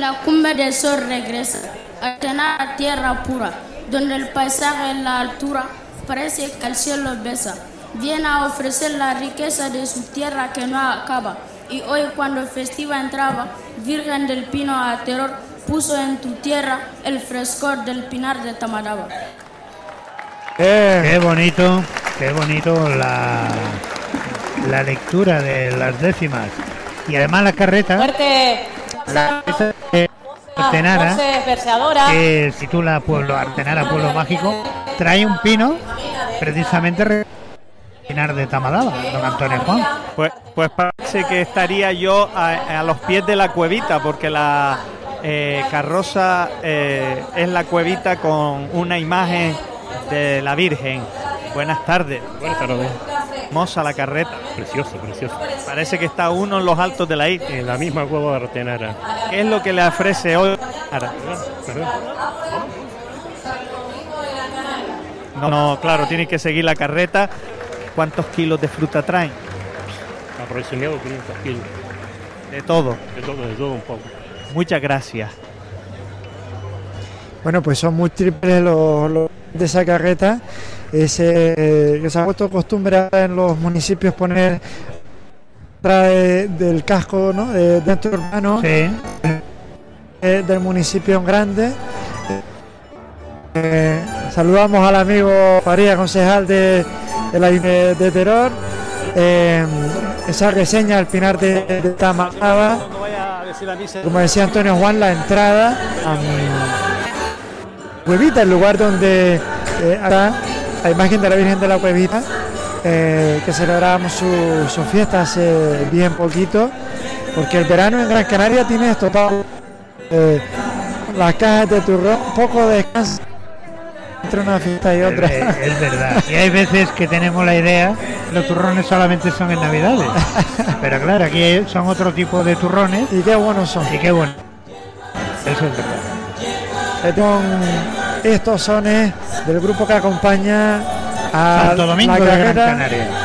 la cumbre del sol regresa a tener la tierra pura, donde el paisaje en la altura parece que el cielo besa. Viene a ofrecer la riqueza de su tierra que no acaba. Y hoy cuando el festival entraba, Virgen del Pino a terror, puso en tu tierra el frescor del pinar de Tamadaba. Qué bonito la lectura de las décimas. Y además la carreta, la carreta de Artenara, que se titula Artenara Pueblo Mágico, trae un pino precisamente Pinar de Tamadaba, don Antonio Juan. Pues parece que estaría yo a los pies de la cuevita, porque la carroza es la cuevita con una imagen de la Virgen. Buenas tardes. Buenas tardes. Hermosa la carreta. Precioso. Parece que está uno en los altos de la isla. En la misma cueva de Artenara. ¿Qué es lo que le ofrece hoy? ¿Perdón? No, claro, tiene que seguir la carreta. ¿Cuántos kilos de fruta traen? Aproximado 500 kilos. De todo. De todo un poco. Muchas gracias. Bueno, pues son múltiples los de esa carreta. Que se ha puesto costumbre en los municipios poner del casco, ¿no? Dentro urbano, sí. Del municipio en grande. Saludamos al amigo Faría, concejal de Terror. Esa reseña del Pinar de Tamadaba, como decía Antonio Juan, la entrada a Cuevita, el lugar donde está la imagen de la Virgen de la Cuevita, que celebrábamos su fiesta hace bien poquito, porque el verano en Gran Canaria tiene esto todo, las cajas de turrón, poco descanso entre una fiesta y otra. Es verdad, y hay veces que tenemos la idea, los turrones solamente son en Navidades, pero claro, aquí son otro tipo de turrones. Y qué buenos son. Y qué bueno. Eso es verdad. Con estos sones del grupo que acompaña a Santo Domingo la de Gran carrera Canaria.